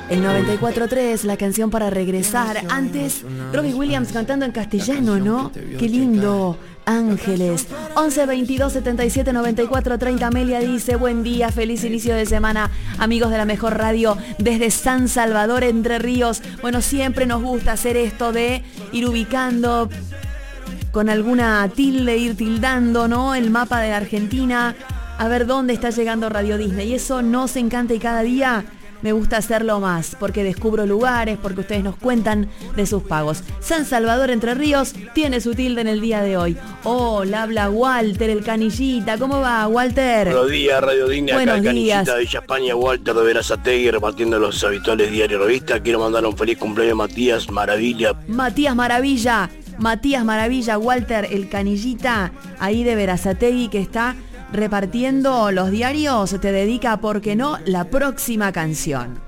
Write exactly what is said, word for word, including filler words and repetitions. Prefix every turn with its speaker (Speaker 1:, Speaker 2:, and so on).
Speaker 1: El noventa y cuatro tres, la canción para regresar. Antes, Robbie Williams cantando en castellano, ¿no? Qué lindo. Ángeles. once veintidós setenta y siete noventa y cuatro treinta. Amelia dice: buen día, feliz inicio de semana, amigos de la mejor radio desde San Salvador, Entre Ríos. Bueno, siempre nos gusta hacer esto de ir ubicando con alguna tilde, ir tildando, ¿no? El mapa de la Argentina, a ver dónde está llegando Radio Disney. Y eso nos encanta y cada día me gusta hacerlo más, porque descubro lugares, porque ustedes nos cuentan de sus pagos. San Salvador, Entre Ríos, tiene su tilde en el día de hoy. Hola, habla Walter, el Canillita. ¿Cómo va, Walter?
Speaker 2: Buenos días, Radio Disney.
Speaker 1: Buenos
Speaker 2: acá el Canillita
Speaker 1: días.
Speaker 2: de Villa España, Walter de Verazategui, repartiendo los habituales diarios revistas. Quiero mandar un feliz cumpleaños a Matías Maravilla.
Speaker 1: Matías Maravilla, Matías Maravilla, Walter, el Canillita, ahí de Verazategui, que está repartiendo los diarios, te dedica, ¿por qué no?, la próxima canción.